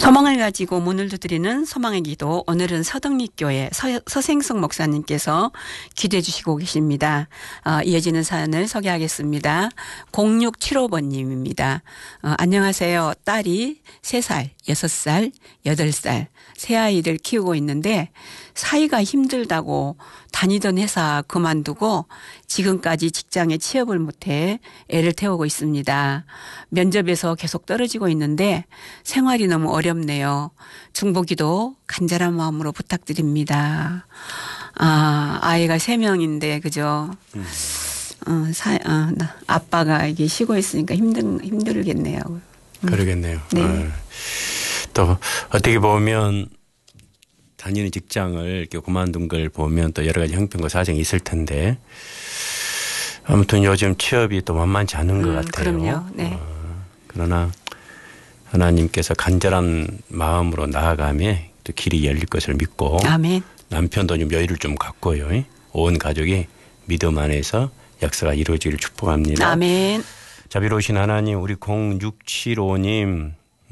소망을 가지고 문을 두드리는 소망의 기도. 오늘은 서덕립교회 서생석 목사님께서 기도해 주시고 계십니다. 이어지는 사연을 소개하겠습니다. 0675번님입니다. 안녕하세요. 딸이 3살, 6살, 8살 세 아이들 키우고 있는데 사이가 힘들다고 다니던 회사 그만두고 지금까지 직장에 취업을 못해 애를 태우고 있습니다. 면접에서 계속 떨어지고 있는데 생활이 너무 어렵네요. 중보기도 간절한 마음으로 부탁드립니다. 아이가 3명인데 그죠? 아빠가 이게 쉬고 있으니까 힘들겠네요. 그러겠네요. 네. 또 어떻게 보면 다니는 직장을 이렇게 그만둔 걸 보면 또 여러 가지 형편과 사정이 있을 텐데 아무튼 요즘 취업이 또 만만치 않은 것 같아요. 그럼요. 네. 그러나 하나님께서 간절한 마음으로 나아가며 또 길이 열릴 것을 믿고 아멘. 남편도 좀 여유를 좀 갖고요. 온 가족이 믿음 안에서 역사가 이루어지기를 축복합니다. 아멘. 자비로우신 하나님, 우리 0675님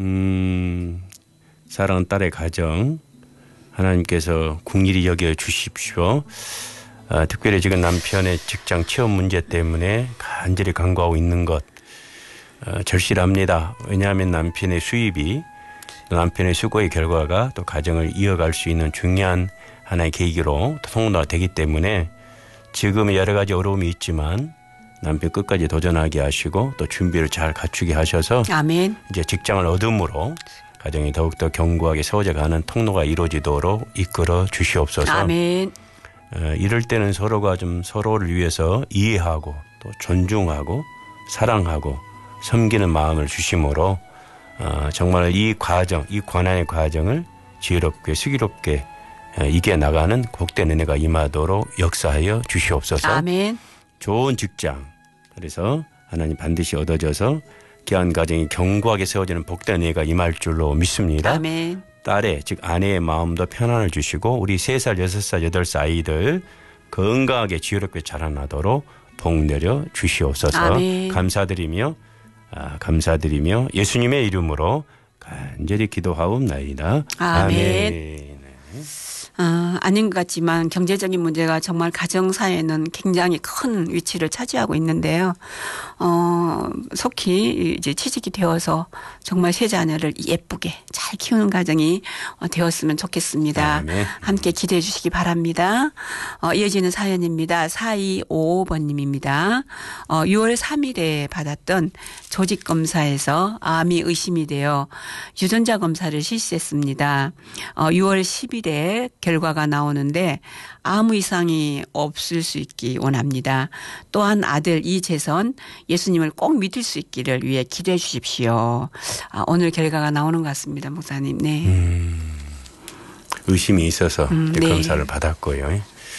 사랑하는 딸의 가정 하나님께서 긍휼히 여겨 주십시오. 특별히 지금 남편의 직장 취업 문제 때문에 간절히 간구하고 있는 것 절실합니다. 왜냐하면 남편의 수입이 또 남편의 수고의 결과가 또 가정을 이어갈 수 있는 중요한 하나의 계기로 통로가 되기 때문에 지금 여러 가지 어려움이 있지만 남편 끝까지 도전하게 하시고 또 준비를 잘 갖추게 하셔서 아멘. 이제 직장을 얻음으로 가정이 더욱더 견고하게 세워져 가는 통로가 이루어지도록 이끌어 주시옵소서. 아멘. 이럴 때는 서로가 좀 서로를 위해서 이해하고 또 존중하고 사랑하고 섬기는 마음을 주심으로 정말 이 과정, 이 고난의 과정을 지혜롭게 슬기롭게 이겨나가는 복된 은혜가 임하도록 역사하여 주시옵소서. 아멘. 좋은 직장, 그래서 하나님 반드시 얻어져서 귀한 가정이 견고하게 세워지는 복된 은혜가 임할 줄로 믿습니다. 아멘. 딸의 즉 아내의 마음도 편안을 주시고 우리 3살, 6살, 8살 아이들 건강하게 지혜롭게 자라나도록 복 내려 주시옵소서. 아멘. 감사드리며 예수님의 이름으로 간절히 기도하옵나이다. 아멘. 아닌 것 같지만 경제적인 문제가 정말 가정사에는 굉장히 큰 위치를 차지하고 있는데요. 속히 이제 취직이 되어서 정말 세 자녀를 예쁘게 잘 키우는 가정이 되었으면 좋겠습니다. 아멘. 함께 기대해 주시기 바랍니다. 이어지는 사연입니다. 4255번님입니다. 6월 3일에 받았던 조직검사에서 암이 의심이 되어 유전자 검사를 실시했습니다. 6월 10일에 결과가 나오는데 아무 이상이 없을 수 있기 원합니다. 또한 아들 이재선 예수님을 꼭 믿을 수 있기를 위해 기도해 주십시오. 오늘 결과가 나오는 것 같습니다. 목사님. 네. 의심이 있어서 네. 검사를 받았고요.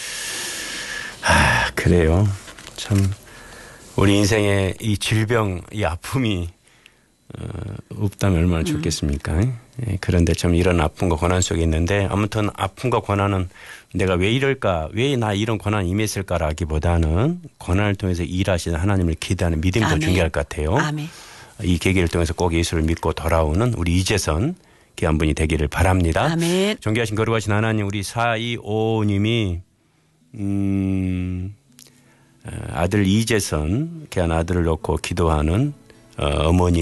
그래요. 참 우리 인생에 이 질병, 이 아픔이 없다면 얼마나 좋겠습니까? 그런데 참 이런 아픔과 고난 속에 있는데 아무튼 아픔과 고난은 내가 왜 이럴까, 왜 나 이런 고난이 임했을까라기보다는 고난을 통해서 일하시는 하나님을 기대하는 믿음이 더 중요할 것 같아요. 아멘. 이 계기를 통해서 꼭 예수를 믿고 돌아오는 우리 이재선 귀한 분이 되기를 바랍니다. 아멘. 존귀하신 거룩하신 하나님, 우리 4255님이 아들 이재선 귀한 아들을 놓고 기도하는 어머니